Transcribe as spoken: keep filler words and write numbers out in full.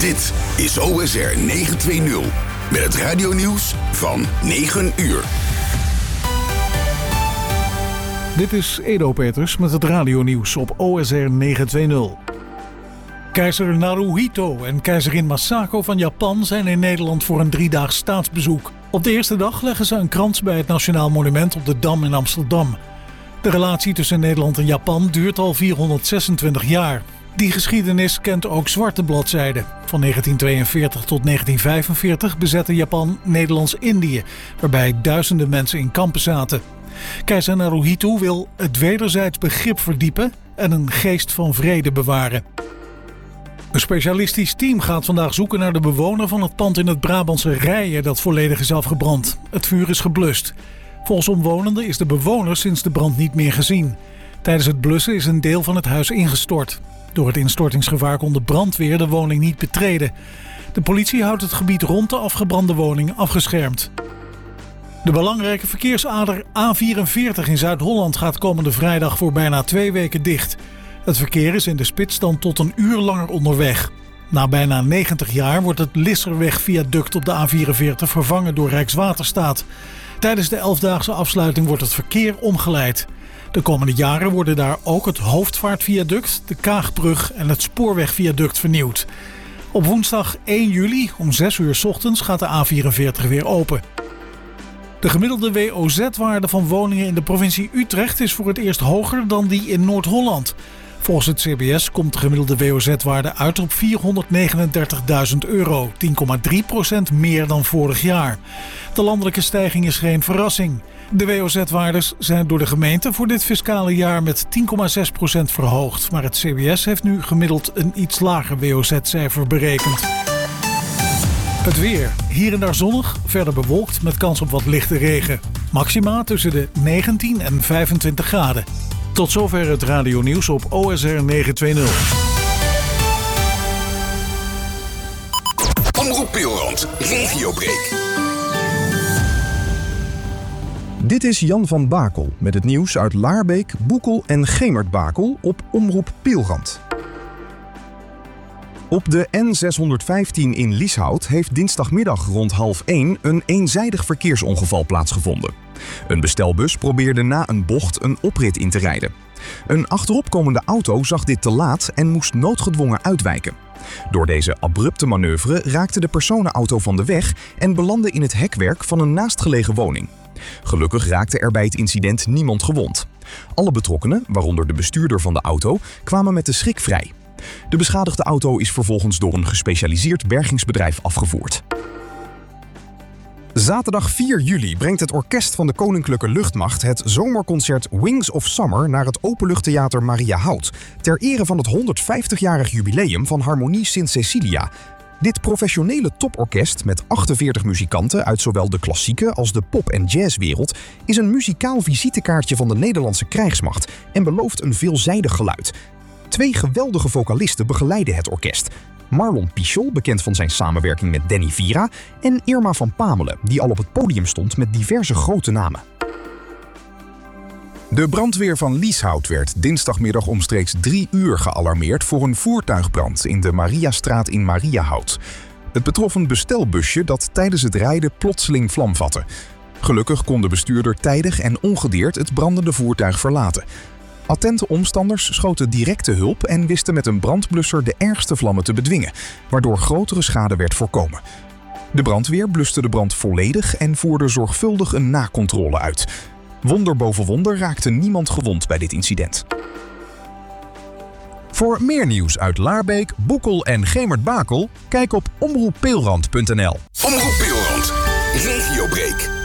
Dit is O S R negenhonderdtwintig met het radionieuws van negen uur. Dit is Edo Peters met het radionieuws op O S R negenhonderdtwintig. Keizer Naruhito en keizerin Masako van Japan zijn in Nederland voor een driedaags staatsbezoek. Op de eerste dag leggen ze een krans bij het Nationaal Monument op de Dam in Amsterdam. De relatie tussen Nederland en Japan duurt al vierhonderdzesentwintig jaar. Die geschiedenis kent ook zwarte bladzijden. Van negentien tweeënveertig tot negentien vijfenveertig bezette Japan Nederlands-Indië, waarbij duizenden mensen in kampen zaten. Keizer Naruhito wil het wederzijds begrip verdiepen en een geest van vrede bewaren. Een specialistisch team gaat vandaag zoeken naar de bewoner van het pand in het Brabantse Rijen dat volledig is afgebrand. Het vuur is geblust. Volgens omwonenden is de bewoner sinds de brand niet meer gezien. Tijdens het blussen is een deel van het huis ingestort. Door het instortingsgevaar kon de brandweer de woning niet betreden. De politie houdt het gebied rond de afgebrande woning afgeschermd. De belangrijke verkeersader A vierenveertig in Zuid-Holland gaat komende vrijdag voor bijna twee weken dicht. Het verkeer is in de spits dan tot een uur langer onderweg. Na bijna negentig jaar wordt het Lisserweg-viaduct op de A vierenveertig vervangen door Rijkswaterstaat. Tijdens de elfdaagse afsluiting wordt het verkeer omgeleid. De komende jaren worden daar ook het Hoofdvaartviaduct, de Kaagbrug en het Spoorwegviaduct vernieuwd. Op woensdag één juli om zes uur 's ochtends gaat de A vierenveertig weer open. De gemiddelde W O Z-waarde van woningen in de provincie Utrecht is voor het eerst hoger dan die in Noord-Holland. Volgens het C B S komt de gemiddelde W O Z-waarde uit op vierhonderdnegenendertigduizend euro, tien komma drie procent meer dan vorig jaar. De landelijke stijging is geen verrassing. De W O Z-waardes zijn door de gemeente voor dit fiscale jaar met tien komma zes procent verhoogd. Maar het C B S heeft nu gemiddeld een iets lager W O Z-cijfer berekend. Het weer. Hier en daar zonnig, verder bewolkt met kans op wat lichte regen. Maxima tussen de negentien en vijfentwintig graden. Tot zover het radionieuws op O S R negenhonderdtwintig. Omroep Pilrand, Regiobreak. Dit is Jan van Bakel met het nieuws uit Laarbeek, Boekel en Gemert-Bakel op Omroep Pilrand. Op de N zeshonderdvijftien in Lieshout heeft dinsdagmiddag rond half één een eenzijdig verkeersongeval plaatsgevonden. Een bestelbus probeerde na een bocht een oprit in te rijden. Een achteropkomende auto zag dit te laat en moest noodgedwongen uitwijken. Door deze abrupte manoeuvre raakte de personenauto van de weg en belandde in het hekwerk van een naastgelegen woning. Gelukkig raakte er bij het incident niemand gewond. Alle betrokkenen, waaronder de bestuurder van de auto, kwamen met de schrik vrij. De beschadigde auto is vervolgens door een gespecialiseerd bergingsbedrijf afgevoerd. Zaterdag vier juli brengt het orkest van de Koninklijke Luchtmacht het zomerconcert Wings of Summer naar het Openluchttheater Mariahout, ter ere van het honderdvijftigjarig jubileum van Harmonie Sint Cecilia. Dit professionele toporkest met achtenveertig muzikanten uit zowel de klassieke als de pop- en jazzwereld is een muzikaal visitekaartje van de Nederlandse krijgsmacht en belooft een veelzijdig geluid. Twee geweldige vocalisten begeleiden het orkest. Marlon Pichol, bekend van zijn samenwerking met Danny Vira, en Irma van Pamelen, die al op het podium stond met diverse grote namen. De brandweer van Lieshout werd dinsdagmiddag omstreeks drie uur gealarmeerd voor een voertuigbrand in de Mariastraat in Mariahout. Het betrof een bestelbusje dat tijdens het rijden plotseling vlam vatte. Gelukkig kon de bestuurder tijdig en ongedeerd het brandende voertuig verlaten. Attente omstanders schoten directe hulp en wisten met een brandblusser de ergste vlammen te bedwingen, waardoor grotere schade werd voorkomen. De brandweer bluste de brand volledig en voerde zorgvuldig een nakontrole uit. Wonder boven wonder raakte niemand gewond bij dit incident. Voor meer nieuws uit Laarbeek, Boekel en Gemert-Bakel, kijk op omroep pilrand punt n l. Omroep Pilrand, Regiobreak.